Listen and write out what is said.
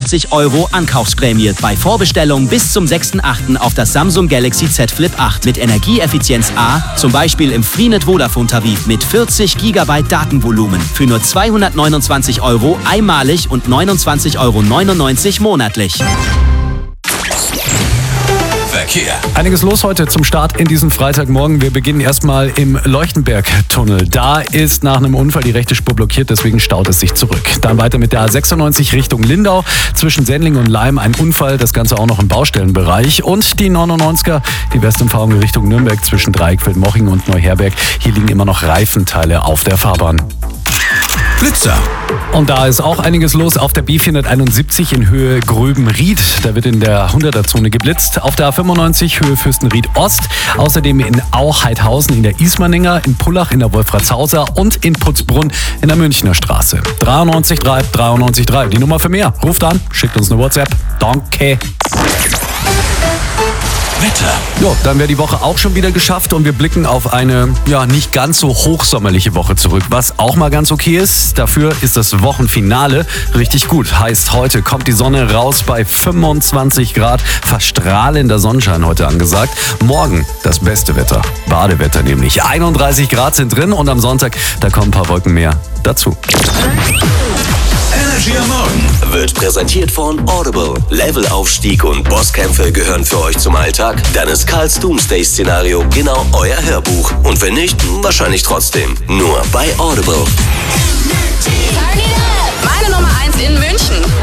€150 Ankaufsprämie bei Vorbestellung bis zum 6.8. auf das Samsung Galaxy Z Flip 8 mit Energieeffizienz A, zum Beispiel im Freenet Vodafone Tarif mit 40 GB Datenvolumen für nur €229 einmalig und €29,99 monatlich. Verkehr. Einiges los heute zum Start in diesem Freitagmorgen. Wir beginnen erstmal im Leuchtenberg-Tunnel. Da ist nach einem Unfall die rechte Spur blockiert, deswegen staut es sich zurück. Dann weiter mit der A96 Richtung Lindau. Zwischen Sendling und Leim ein Unfall, das Ganze auch noch im Baustellenbereich. Und die 99er, die Westumfahrung Richtung Nürnberg zwischen Dreieckfeld-Moching und Neuherberg. Hier liegen immer noch Reifenteile auf der Fahrbahn. Blitzer. Und da ist auch einiges los auf der B471 in Höhe Gröbenried. Da wird in der 100er-Zone geblitzt. Auf der A95 Höhe Fürstenried Ost. Außerdem in Au-Heidhausen in der Ismaninger, in Pullach in der Wolfratshauser und in Putzbrunn in der Münchner Straße. 93.3. Die Nummer für mehr. Ruft an, schickt uns eine WhatsApp. Danke. Wetter. Jo, dann wäre die Woche auch schon wieder geschafft und wir blicken auf eine, nicht ganz so hochsommerliche Woche zurück. Was auch mal ganz okay ist, dafür ist das Wochenfinale richtig gut. Heißt, heute kommt die Sonne raus bei 25 Grad. Fast strahlender Sonnenschein heute angesagt. Morgen das beste Wetter. Badewetter nämlich. 31 Grad sind drin und am Sonntag, da kommen ein paar Wolken mehr dazu. Energy am Morgen wird präsentiert von Audible. Levelaufstieg und Bosskämpfe gehören für euch zum Alltag? Dann ist Karls Doomsday-Szenario genau euer Hörbuch. Und wenn nicht, wahrscheinlich trotzdem. Nur bei Audible. Meine Nummer 1 in München.